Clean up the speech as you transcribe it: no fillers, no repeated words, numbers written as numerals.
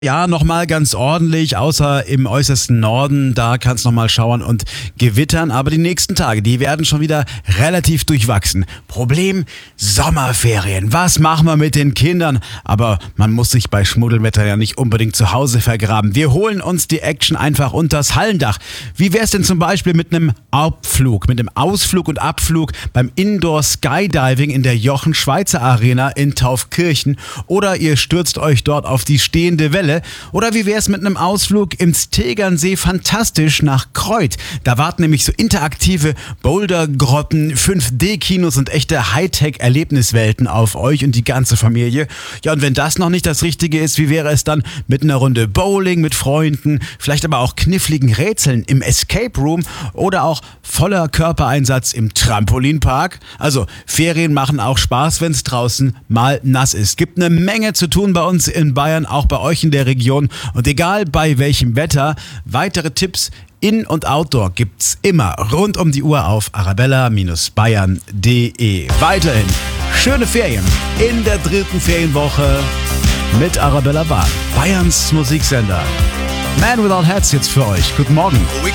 Ja, nochmal ganz ordentlich, außer im äußersten Norden, da kann es nochmal schauern und gewittern, aber die nächsten Tage, die werden schon wieder relativ durchwachsen. Problem, Sommerferien. Was machen wir mit den Kindern? Aber man muss sich bei Schmuddelwetter ja nicht unbedingt zu Hause vergraben. Wir holen uns die Action einfach unters Hallendach. Wie wär's denn zum Beispiel mit einem Abflug, mit einem Ausflug und Abflug beim Indoor Skydiving in der Jochen-Schweizer Arena in Taufkirchen? Oder ihr stürzt euch dort auf die stehende Welle? Oder wie wär's mit einem Ausflug ins Tegernsee fantastisch nach Kreuth? Da warten nämlich so interaktive Bouldergrotten, 5D-Kinos und echte Hightech-Erlebniswelten auf euch und die ganze Familie. Ja, und wenn das noch nicht das Richtige ist, wie wäre es dann mit einer Runde Bowling mit Freunden, vielleicht aber auch kniffligen Rätseln im Escape Room oder auch voller Körpereinsatz im Trampolinpark? Also, Ferien machen auch Spaß, wenn es draußen mal nass ist. Gibt eine Menge zu tun bei uns in Bayern, auch bei euch in der Region. Und egal bei welchem Wetter, weitere Tipps in- und Outdoor gibt's immer rund um die Uhr auf arabella-bayern.de. Weiterhin schöne Ferien in der 3. Ferienwoche mit Arabella Bahn, Bayerns Musiksender. Man Without Hats jetzt für euch. Guten Morgen.